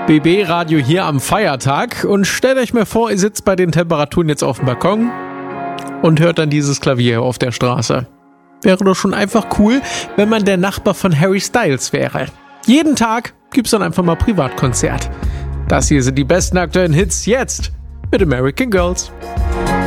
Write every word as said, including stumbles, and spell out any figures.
B B-Radio hier am Feiertag und stellt euch mal vor, ihr sitzt bei den Temperaturen jetzt auf dem Balkon und hört dann dieses Klavier auf der Straße. Wäre doch schon einfach cool, wenn man der Nachbar von Harry Styles wäre. Jeden Tag gibt's dann einfach mal Privatkonzert. Das hier sind die besten aktuellen Hits jetzt mit American Girls.